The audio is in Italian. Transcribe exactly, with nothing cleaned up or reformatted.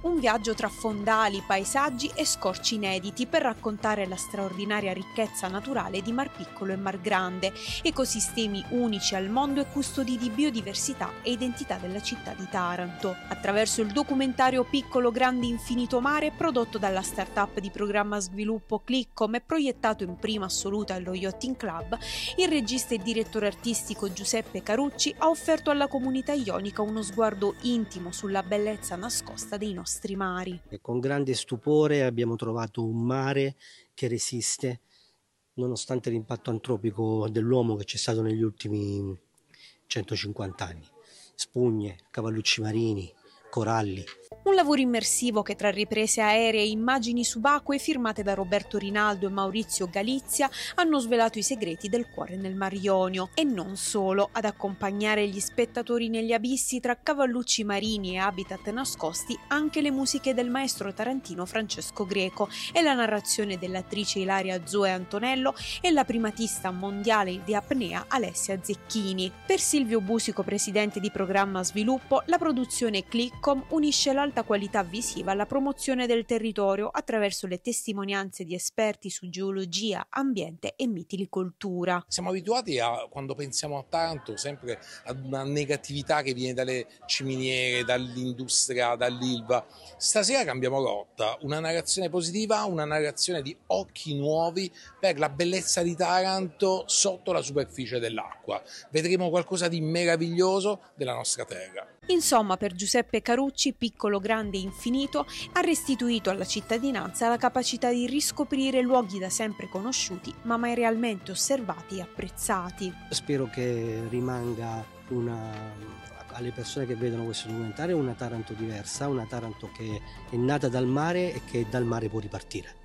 Un viaggio tra fondali, paesaggi e scorci inediti per raccontare la straordinaria ricchezza naturale di Mar Piccolo e Mar Grande, ecosistemi unici al mondo e custodi di biodiversità e identità della città di Taranto. Attraverso il documentario Piccolo Grande Infinito Mare, prodotto dalla startup di programma sviluppo Cliccom e proiettato in prima assoluta allo Yachting Club, il regista e direttore artistico Giuseppe Carucci ha offerto alla comunità ionica uno sguardo intimo sulla bellezza nascosta dei nostri mari. E con grande stupore abbiamo trovato un mare che resiste nonostante l'impatto antropico dell'uomo che c'è stato negli ultimi centocinquanta anni. Spugne, cavallucci marini, coralli. Un lavoro immersivo che tra riprese aeree e immagini subacquee firmate da Roberto Rinaldo e Maurizio Galizia hanno svelato i segreti del cuore nel Mar Ionio. E non solo, ad accompagnare gli spettatori negli abissi tra cavallucci marini e habitat nascosti anche le musiche del maestro tarantino Francesco Greco e la narrazione dell'attrice Ilaria Zoe Antonello e la primatista mondiale di apnea Alessia Zecchini. Per Silvio Busico, presidente di programma sviluppo, la produzione Cliccom unisce l'alta qualità visiva alla promozione del territorio attraverso le testimonianze di esperti su geologia, ambiente e mitilicoltura. Siamo abituati a, quando pensiamo a Taranto, sempre ad una negatività che viene dalle ciminiere, dall'industria, dall'Ilva. Stasera cambiamo rotta, una narrazione positiva, una narrazione di occhi nuovi per la bellezza di Taranto sotto la superficie dell'acqua. Vedremo qualcosa di meraviglioso della nostra terra. Insomma, per Giuseppe Carucci, Piccolo Grande Infinito ha restituito alla cittadinanza la capacità di riscoprire luoghi da sempre conosciuti, ma mai realmente osservati e apprezzati. Spero che rimanga una, alle persone che vedono questo documentario una Taranto diversa, una Taranto che è nata dal mare e che dal mare può ripartire.